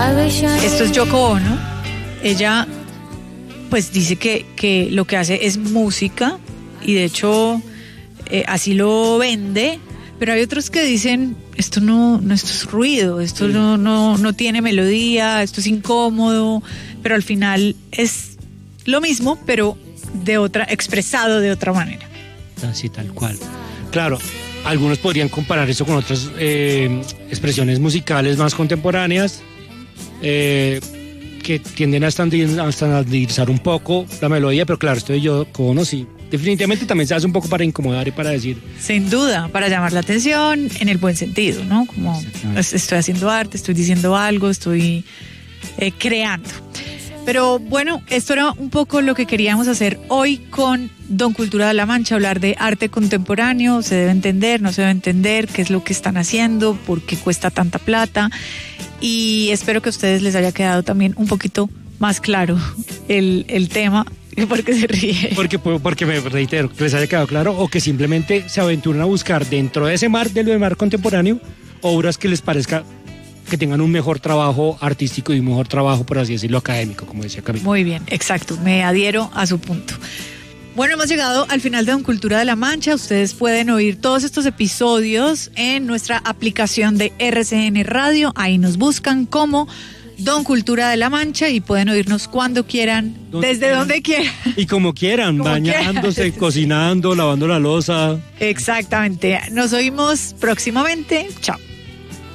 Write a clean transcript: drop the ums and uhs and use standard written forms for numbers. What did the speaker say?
Esto es Yoko Ono. Ella pues dice que lo que hace es música y de hecho así lo vende, pero hay otros que dicen esto no esto es ruido, esto no tiene melodía, esto es incómodo, pero al final es lo mismo, pero expresado de otra manera. Así tal cual. Claro, algunos podrían comparar eso con otras expresiones musicales más contemporáneas que tienden a estandarizar un poco la melodía, pero claro, esto de Yoko Ono sí, definitivamente también se hace un poco para incomodar y para decir. Sin duda, para llamar la atención en el buen sentido, ¿no? Como estoy haciendo arte, estoy diciendo algo, estoy creando. Pero bueno, esto era un poco lo que queríamos hacer hoy con Don Cultura de la Mancha, hablar de arte contemporáneo, se debe entender, no se debe entender, qué es lo que están haciendo, por qué cuesta tanta plata, y espero que a ustedes les haya quedado también un poquito más claro el tema. ¿Por qué se ríe? Porque me reitero, que les haya quedado claro, o que simplemente se aventuren a buscar dentro de ese mar, del mar contemporáneo, obras que les parezca que tengan un mejor trabajo artístico y un mejor trabajo, por así decirlo, académico, como decía Camila. Muy bien, exacto, me adhiero a su punto. Bueno, hemos llegado al final de Don Cultura de la Mancha. Ustedes pueden oír todos estos episodios en nuestra aplicación de RCN Radio. Ahí nos buscan como Don Cultura de la Mancha y pueden oírnos cuando quieran, donde quieran. Y como quieran, bañándose, cocinando, lavando la loza. Exactamente. Nos oímos próximamente. Chao.